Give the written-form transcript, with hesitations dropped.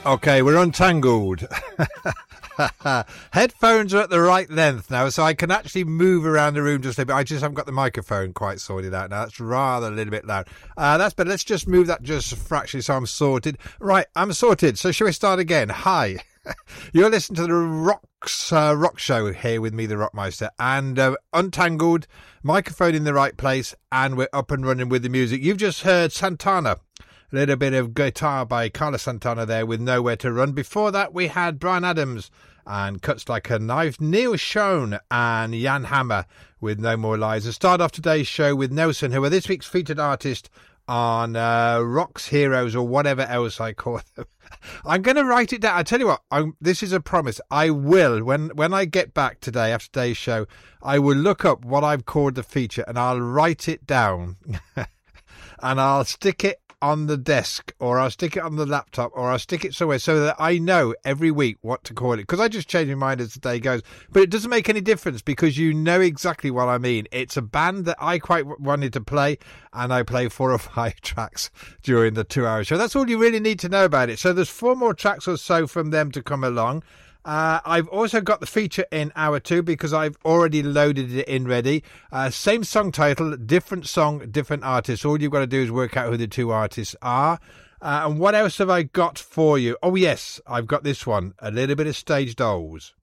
Okay, we're untangled. Headphones are at the right length now, so I can actually move around the room just a bit. I just haven't got the microphone quite sorted out now. That's rather a little bit loud. That's better. Let's just move that just fractionally so I'm sorted. Right, I'm sorted. So shall we start again? Hi. You're listening to the Rock Show here with me, the Rockmeister, and untangled, microphone in the right place, and we're up and running with the music. You've just heard Santana. A little bit of guitar by Carlos Santana there with Nowhere to Run. Before that, we had Bryan Adams and Cuts Like a Knife, Neil Schon and Jan Hammer with No More Lies. And start off today's show with Nelson, who are this week's featured artist on Rock's Heroes or whatever else I call them. I'm going to write it down. I tell you what, this is a promise. I will, when I get back today after today's show, I will look up what I've called the feature and I'll write it down and I'll stick it on the desk, or I'll stick it on the laptop, or I'll stick it somewhere so that I know every week what to call it, because I just change my mind as the day goes. But it doesn't make any difference because you know exactly what I mean. It's a band that I quite wanted to play, and I play 4 or 5 tracks during the 2-hour show. That's all you really need to know about it. So there's 4 more tracks or so from them to come along. I've also got the feature in hour 2 because I've already loaded it in ready. Same song title, different song, different artist. All you've got to do is work out who the 2 artists are. And what else have I got for you? Oh, yes, I've got this one. A little bit of Stage Dolls.